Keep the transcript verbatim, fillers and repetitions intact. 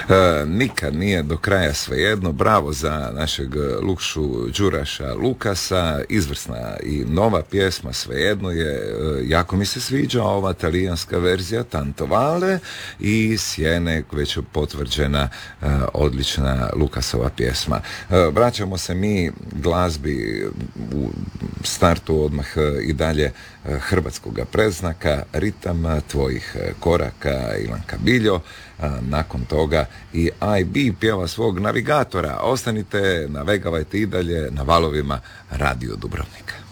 E, nikad nije do kraja svejedno. Bravo za našeg Lukšu Đuraša Lukasa, izvrsna i nova pjesma, svejedno je. E, jako mi se sviđa ova talijanska verzija Tanto Vale i Sjene, već potvrđena e, odlična Lukasova pjesma. E, vraćamo se mi glazbi u startu odmah i dalje hrvatskog predznaka, ritam tvojih koraka, Ilanka Biljo. Nakon toga i I B pjeva svog navigatora. Ostanite, navegavajte i dalje na valovima Radio Dubrovnika.